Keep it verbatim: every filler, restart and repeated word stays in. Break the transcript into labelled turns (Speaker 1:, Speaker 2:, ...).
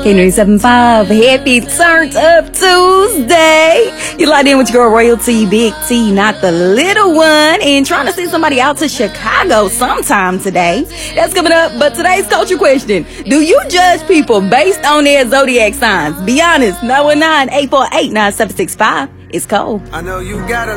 Speaker 1: Henry seven five, happy Turned Up Tuesday. You locked in with your girl Royalty, Big T, not the little one, and trying to send somebody out to Chicago sometime today. That's coming up, but today's culture question: do you judge people based on their zodiac signs? Be honest. nine one nine, eight four eight, nine seven six five. It's Cole.
Speaker 2: I know you got a